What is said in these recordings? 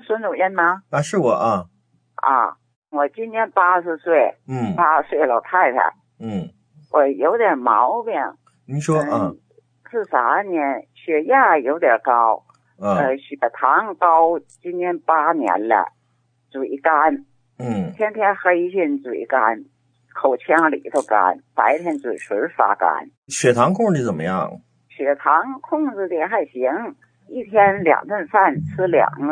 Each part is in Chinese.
孙主任吗？ 啊，是我啊。 啊，我今年80岁，80岁老太太。我有点毛病。 您说啊？ 是啥呢？血压有点高，血糖高，今年8年了，嘴干，天天黑心嘴干，口腔里头干，白天嘴唇发干。 血糖控制怎么样？ 血糖控制的还行，一天2顿饭，吃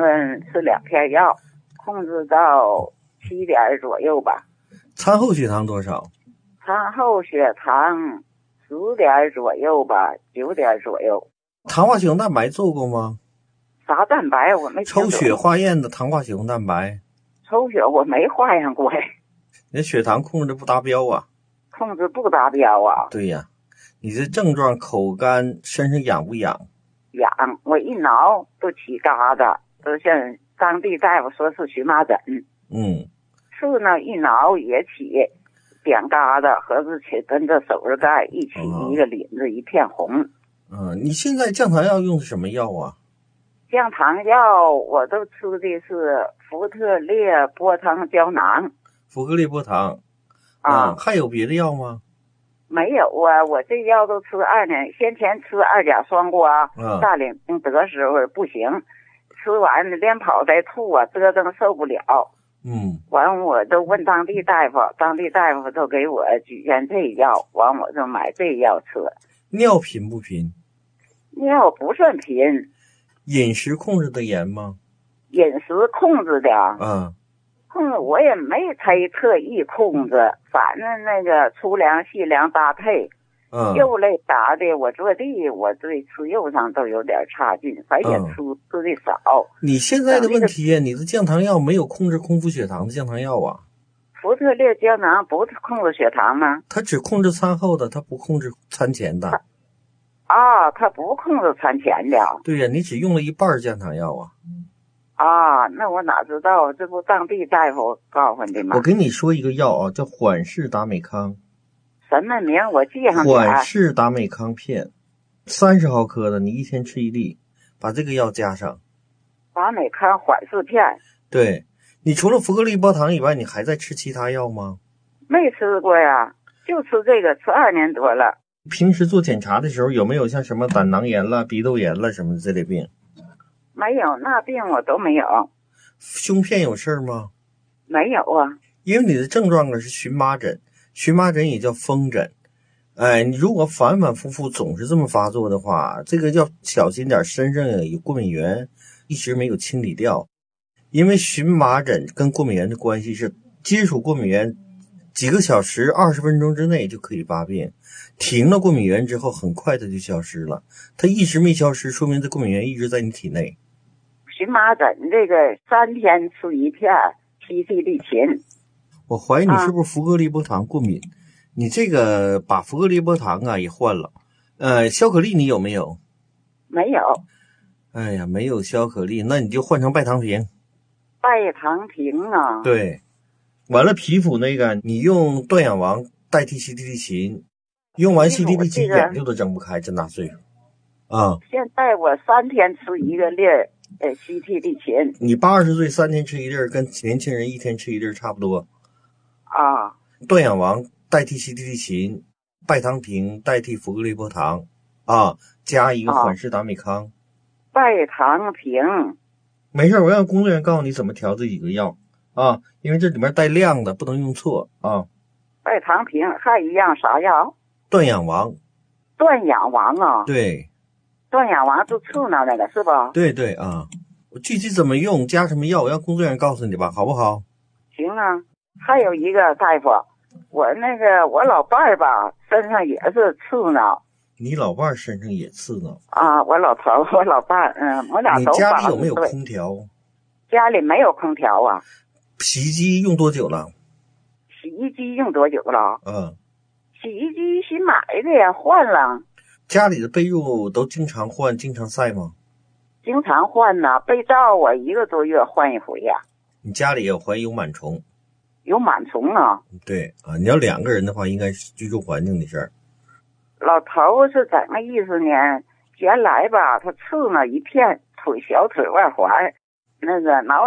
2片药，控制到7点左右吧。 餐后血糖多少？ 餐后血糖10点左右吧，9点左右。 糖化血红蛋白做过吗？ 啥蛋白我没抽血化验的糖化血红蛋白。 抽血我没化验过呀。 你的血糖控制不达标啊？ 控制不达标啊？ 对呀。你这症状口干，身上痒不痒？ 痒，我一挠都起疙瘩，都像当地大夫说是荨麻疹。是呢，一挠也起点疙瘩，合着起跟着手指盖一起，一个领子一片红。 你现在降糖药用的什么药啊？ 降糖药我都吃的是福特列波糖胶囊。 福特列波糖还有别的药吗？ 没有啊，我这药都吃2年，先前吃2甲双胍，大领病得时候不行，吃完连跑带吐啊，折腾受不了。完我都问当地大夫，当地大夫都给我举荐这药，完我就买这药吃。 尿频不频？ 尿不算频。 饮食控制的严吗？ 饮食控制的控制我也没特意控制，反正那个粗粮细粮搭配，肉类啥的我做地，我对吃肉上都有点差劲，反正也吃的少。 你现在的问题，你的降糖药没有控制空腹血糖的降糖药啊？ 福特列胶囊不是控制血糖吗？ 它只控制餐后的，它不控制餐前的。 它不控制餐前的。 对呀，你只用了一半降糖药啊。 那我哪知道，这不当地大夫告诉的吗？ 我给你说一个药啊，叫缓释达美康。 什么名我记上去。 缓释达美康片，30毫克的，你一天吃1粒，把这个药加上。 达美康缓释片。 对，你除了福克利波糖以外，你还在吃其他药吗？ 没吃过呀，就吃这个，吃2年多了。 平时做检查的时候有没有像什么胆囊炎了、鼻窦炎了什么的这类病？ 没有，那病我都没有。 胸片有事吗？ 没有啊。 因为你的症状是荨麻疹，荨麻疹也叫风疹。你如果反反复复总是这么发作的话，这个要小心点，身上有过敏源一直没有清理掉。因为荨麻疹跟过敏源的关系是接触过敏源几个小时20分钟之内就可以发病，停了过敏源之后很快它就消失了，它一直没消失，说明这过敏源一直在你体内。 荨麻疹这个3天吃1片西替利嗪。 我怀疑你是不是福克利波糖过敏，你这个把福克利波糖也换了。消可利你有没有？ 没有。 哎呀，没有消可利，那你就换成拜糖平。 拜糖平啊？ 对。完了皮肤那个你用断氧王代替西替利嗪，用完西替利嗪眼睛都睁不开，这大岁数现在我3天吃1个粒西替利嗪。 你80岁3天吃1粒，跟年轻人1天吃1粒差不多。断氧王代替西替利嗪，拜糖平代替福克利波糖加一个缓释达美康。 拜糖平。 没事，我让工作人员告诉你怎么调这几个药因为这里面带量的，不能用错拜糖平还一样啥药？ 断氧王。 断氧王啊？ 对。 断氧王就刺挠那个是吧？ 对对我具体怎么用加什么药我让工作人员告诉你吧，好不好？ 行啊。还有一个大夫，我老伴儿吧身上也是刺挠。 你老伴儿身上也刺挠我老头我老伴儿我俩都。 你家里有没有空调？ 家里没有空调啊。 洗衣机用多久了？ 洗衣机用多久了？洗衣机新买的呀，换了。 家里的被褥都经常换经常晒吗？ 经常换呢，被罩我1个多月换一回呀。 你家里有怀疑有螨虫？ 有螨虫啊？ 对你要2个人的话应该是居住环境的事儿。 老头是怎么意思呢？原来吧他刺了一片小腿外环，挠